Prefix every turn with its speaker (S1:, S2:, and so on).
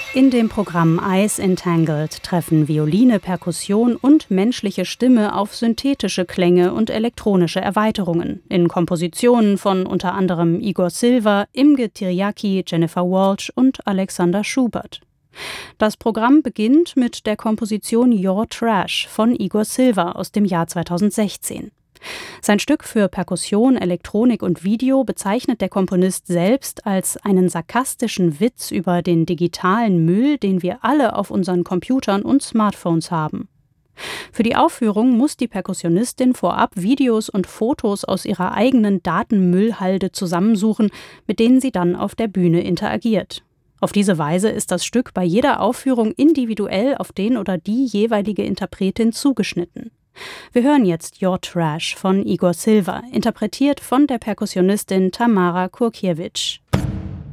S1: In dem Programm Eyes Entangled treffen Violine, Perkussion und menschliche Stimme auf synthetische Klänge und elektronische Erweiterungen in Kompositionen von unter anderem Igor Silva, Imge Tiryaki, Jennifer Walsh und Alexander Schubert. Das Programm beginnt mit der Komposition Your Trash von Igor Silva aus dem Jahr 2016. Sein Stück für Perkussion, Elektronik und Video bezeichnet der Komponist selbst als einen sarkastischen Witz über den digitalen Müll, den wir alle auf unseren Computern und Smartphones haben. Für die Aufführung muss die Perkussionistin vorab Videos und Fotos aus ihrer eigenen Datenmüllhalde zusammensuchen, mit denen sie dann auf der Bühne interagiert. Auf diese Weise ist das Stück bei jeder Aufführung individuell auf den oder die jeweilige Interpretin zugeschnitten. Wir hören jetzt Your Trash von Igor Silva, interpretiert von der Perkussionistin Tamara Kurkiewicz.